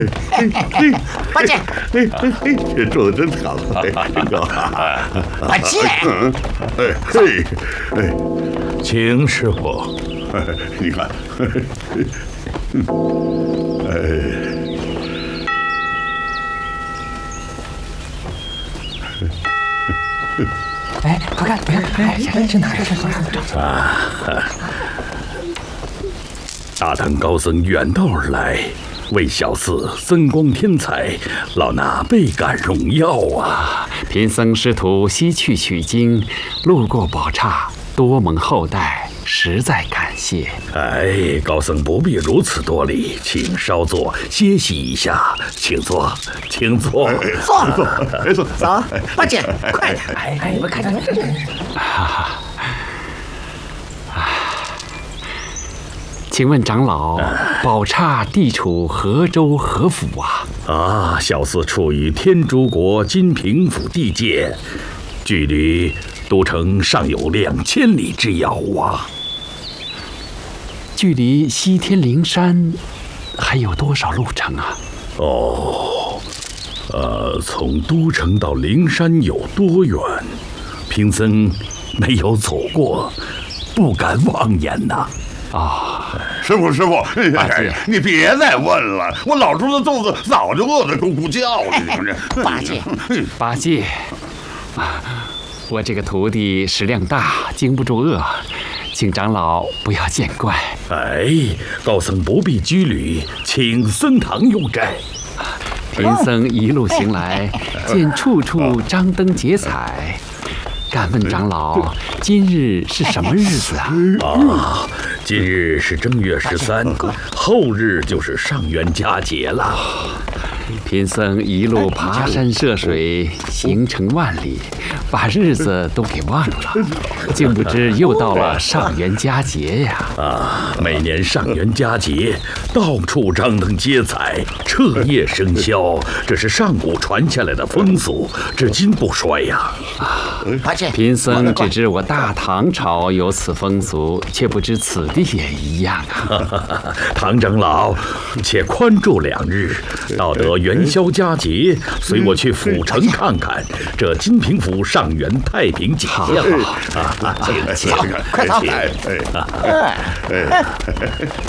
八戒， 这做的真好。 八戒， 请师傅。 你看， 哎，快看，哎，这哪是？ 大唐高僧远道而来，为小寺增光添彩，老衲倍感荣耀啊！ 贫僧师徒西去取经，路过宝刹，多蒙厚待，实在感谢。 哎，高僧不必如此多礼，请稍坐歇息一下，请坐，请坐。 坐，走，八戒，快点！哎，你们看， 请问长老，宝刹地处何州何府啊？ 啊，小寺处于天竺国金平府地界，距离都城尚有2000里之遥啊。 距离西天灵山还有多少路程啊？ 从都城到灵山有多远？贫僧没有走过，不敢妄言呐。 师傅，你别再问了，我老猪的肚子早就饿得咕咕叫了。 八戒， 我这个徒弟食量大，经不住饿，请长老不要见怪。 哎，高僧不必拘礼，请僧堂用斋。 贫僧一路行来，见处处张灯结彩。敢问长老，今日是什么日子啊？ 今日是正月13，后日就是上元佳节了。 贫僧一路爬山涉水，行程万里，把日子都给忘了，竟不知又到了上元佳节呀！ 每年上元佳节，到处张灯结彩，彻夜笙箫，这是上古传下来的风俗，至今不衰呀！ 八戒， 贫僧只知我大唐朝有此风俗，却不知此地也一样啊！ 唐长老，且宽住2日，到得元宵佳节，随我去府城看看这金平府上元太平景象。 快走！